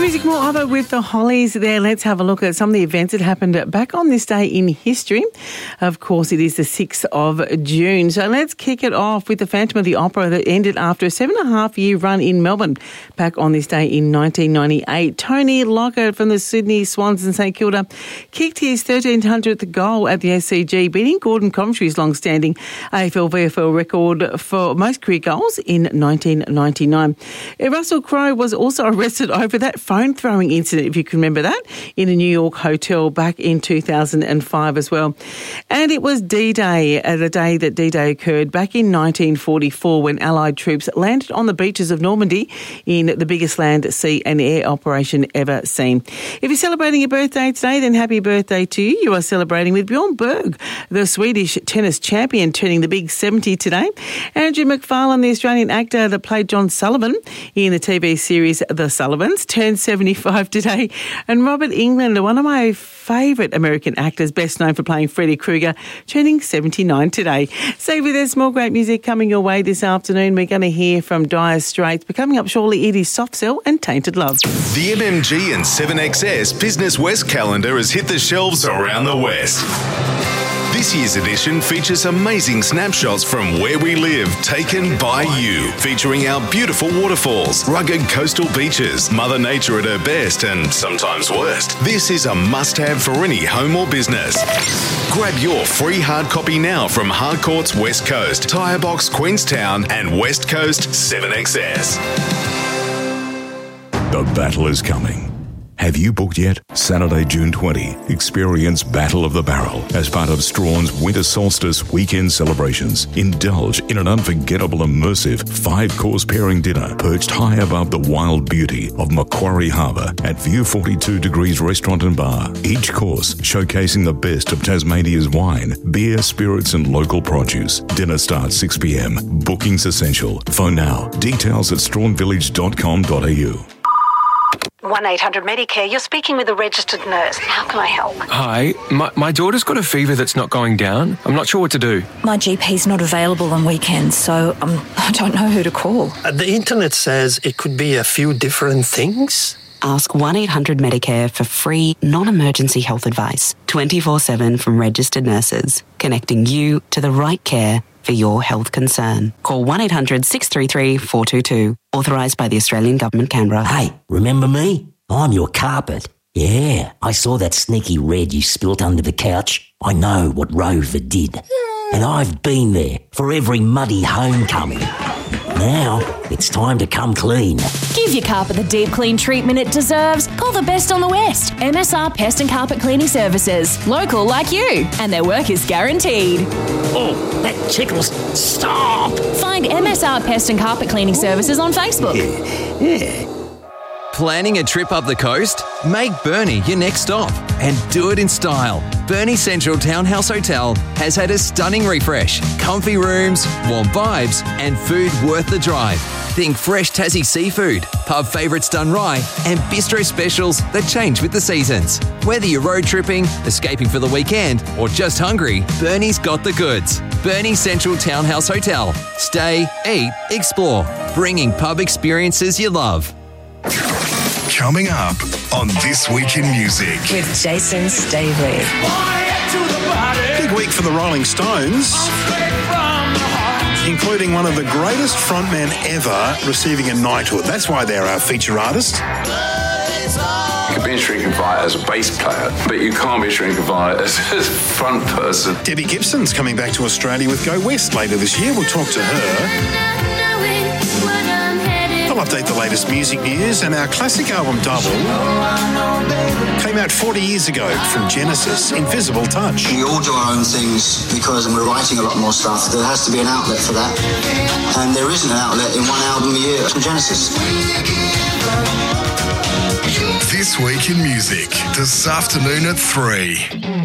Music More Other with the Hollies there. Let's have a look at some of the events that happened back on this day in history. Of course, it is the 6th of June. So let's kick it off with the Phantom of the Opera that ended after a 7.5-year run in Melbourne. Back on this day in 1998, Tony Lockett from the Sydney Swans in St Kilda kicked his 1,300th goal at the SCG, beating Gordon Coventry's long-standing AFL-VFL record for most career goals in 1999. Russell Crowe was also arrested over that phone-throwing incident, if you can remember that, in a New York hotel back in 2005 as well. And it was D-Day, the day that D-Day occurred back in 1944 when Allied troops landed on the beaches of Normandy in the biggest land, sea and air operation ever seen. If you're celebrating your birthday today, then happy birthday to you. You are celebrating with Bjorn Borg, the Swedish tennis champion, turning the big 70 today. Andrew McFarlane, the Australian actor that played John Sullivan in the TV series The Sullivans, turned 75 today. And Robert Englund, one of my favourite American actors, best known for playing Freddy Krueger, turning 79 today. So there's more great music coming your way this afternoon. We're going to hear from Dire Straits, but coming up shortly, it is Soft Cell and Tainted Love. The MMG and 7XS Business West calendar has hit the shelves around the West. This year's edition features amazing snapshots from where we live, taken by you, featuring our beautiful waterfalls, rugged coastal beaches, Mother Nature at her best and sometimes worst. This is a must-have for any home or business. Grab your free hard copy now from Hardcourts West Coast, Tirebox Queenstown and West Coast 7XS. The battle is coming. Have you booked yet? Saturday, June 20, experience Battle of the Barrel as part of Strawn's Winter Solstice weekend celebrations. Indulge in an unforgettable, immersive 5-course pairing dinner perched high above the wild beauty of Macquarie Harbour at View 42 Degrees Restaurant and Bar. Each course showcasing the best of Tasmania's wine, beer, spirits and local produce. Dinner starts 6 p.m. Bookings essential. Phone now. Details at strawnvillage.com.au. 1-800-Medicare, you're speaking with a registered nurse. How can I help? Hi, my daughter's got a fever that's not going down. I'm not sure what to do. My GP's not available on weekends, so I don't know who to call. The internet says it could be a few different things. Ask 1-800-Medicare for free, non-emergency health advice, 24/7 from registered nurses, connecting you to the right care for your health concern. Call 1-800-633-422. Authorised by the Australian Government, Canberra. Hey, remember me? I'm your carpet. Yeah, I saw that sneaky red you spilt under the couch. I know what Rover did. And I've been there for every muddy homecoming. Now, it's time to come clean. Give your carpet the deep clean treatment it deserves. Call the best on the West. MSR Pest and Carpet Cleaning Services. Local like you. And their work is guaranteed. Oh, that tickles. Stop! Find MSR Pest and Carpet Cleaning Services on Facebook. Yeah. Planning a trip up the coast? Make Burnie your next stop and do it in style. Burnie Central Townhouse Hotel has had a stunning refresh. Comfy rooms, warm vibes and food worth the drive. Think fresh Tassie seafood, pub favourites done right and bistro specials that change with the seasons. Whether you're road tripping, escaping for the weekend or just hungry, Burnie's got the goods. Burnie Central Townhouse Hotel. Stay, eat, explore. Bringing pub experiences you love. Coming up on This Week in Music. With Jason Stavely. Big week for the Rolling Stones, including one of the greatest frontmen ever receiving a knighthood. That's why they're our feature artist. You can be a shrinking fire as a bass player, but you can't be a shrinking fire as a front person. Debbie Gibson's coming back to Australia with Go West later this year. We'll talk to her. I'll update the latest music news, and our classic album Double came out 40 years ago from Genesis, Invisible Touch. We all do our own things because we're writing a lot more stuff. There has to be an outlet for that. And there isn't an outlet in one album a year from Genesis. This Week in Music, this afternoon at 3.